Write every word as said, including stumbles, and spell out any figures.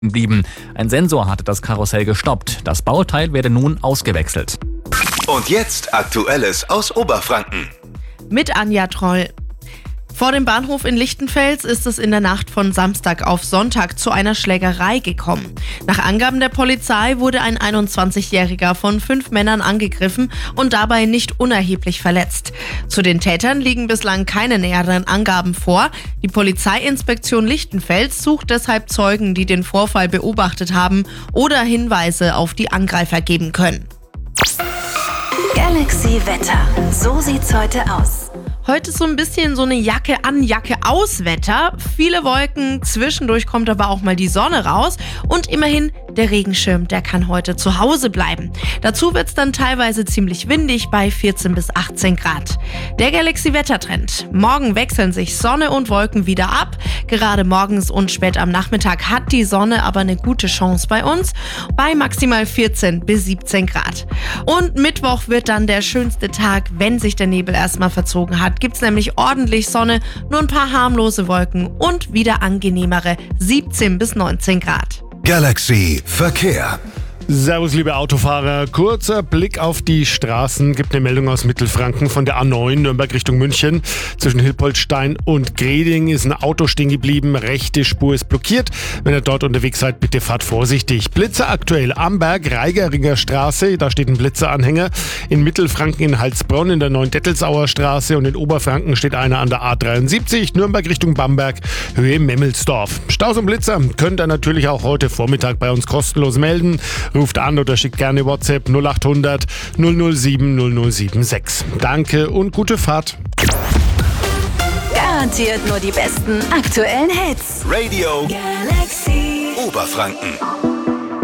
blieben. Ein Sensor hatte das Karussell gestoppt. Das Bauteil werde nun ausgewechselt. Und jetzt Aktuelles aus Oberfranken. Mit Anja Troll. Vor dem Bahnhof in Lichtenfels ist es in der Nacht von Samstag auf Sonntag zu einer Schlägerei gekommen. Nach Angaben der Polizei wurde ein einundzwanzigjähriger von fünf Männern angegriffen und dabei nicht unerheblich verletzt. Zu den Tätern liegen bislang keine näheren Angaben vor. Die Polizeiinspektion Lichtenfels sucht deshalb Zeugen, die den Vorfall beobachtet haben oder Hinweise auf die Angreifer geben können. Galaxy Wetter. So sieht's heute aus. Heute ist so ein bisschen so eine Jacke an, Jacke aus Wetter. Viele Wolken, zwischendurch kommt aber auch mal die Sonne raus. Und immerhin, der Regenschirm, der kann heute zu Hause bleiben. Dazu wird es dann teilweise ziemlich windig bei vierzehn bis achtzehn Grad. Der Galaxy-Wettertrend. Morgen wechseln sich Sonne und Wolken wieder ab. Gerade morgens und spät am Nachmittag hat die Sonne aber eine gute Chance bei uns. Bei maximal vierzehn bis siebzehn Grad. Und Mittwoch wird dann der schönste Tag, wenn sich der Nebel erstmal verzogen hat. Gibt es nämlich ordentlich Sonne, nur ein paar harmlose Wolken und wieder angenehmere siebzehn bis neunzehn Grad. Galaxy Verkehr. Servus, liebe Autofahrer. Kurzer Blick auf die Straßen. Gibt eine Meldung aus Mittelfranken von der A neun Nürnberg Richtung München. Zwischen Hilpoltstein und Greding ist ein Auto stehen geblieben. Rechte Spur ist blockiert. Wenn ihr dort unterwegs seid, bitte fahrt vorsichtig. Blitzer aktuell am Berg, Reigeringer Straße. Da steht ein Blitzeranhänger. In Mittelfranken in Heilsbronn in der Neuendettelsauer Straße. Und in Oberfranken steht einer an der A dreiundsiebzig. Nürnberg Richtung Bamberg, Höhe Memmelsdorf. Staus und Blitzer könnt ihr natürlich auch heute Vormittag bei uns kostenlos melden. Ruft an oder schickt gerne WhatsApp null acht hundert null null sieben null null sieben sechs. Danke und gute Fahrt. Garantiert nur die besten aktuellen Hits. Radio Galaxy Oberfranken.